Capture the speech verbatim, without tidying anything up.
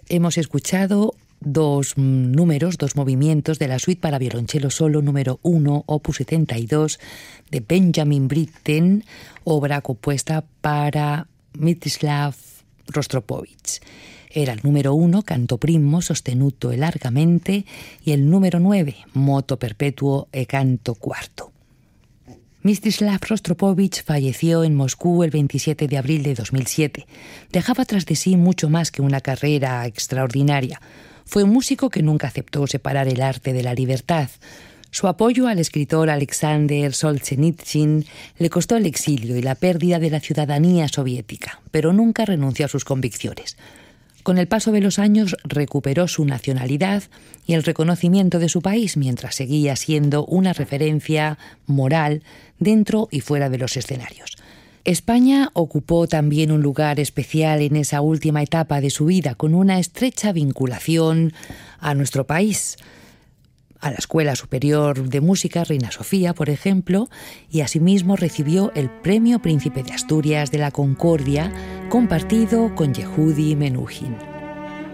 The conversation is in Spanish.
Hemos escuchado dos números, dos movimientos de la suite para violonchelo solo número uno, opus setenta y dos, de Benjamin Britten, obra compuesta para Mstislav Rostropovich. Era el número uno, canto primo, sostenuto e largamente, y el número nueve, moto perpetuo e canto cuarto. Mstislav Rostropovich falleció en Moscú el veintisiete de abril de dos mil siete. Dejaba tras de sí mucho más que una carrera extraordinaria. Fue un músico que nunca aceptó separar el arte de la libertad. Su apoyo al escritor Alexander Solzhenitsyn le costó el exilio y la pérdida de la ciudadanía soviética, pero nunca renunció a sus convicciones. Con el paso de los años recuperó su nacionalidad y el reconocimiento de su país, mientras seguía siendo una referencia moral dentro y fuera de los escenarios. España ocupó también un lugar especial en esa última etapa de su vida, con una estrecha vinculación a nuestro país, a la Escuela Superior de Música Reina Sofía, por ejemplo, y asimismo recibió el Premio Príncipe de Asturias de la Concordia, compartido con Yehudi Menuhin.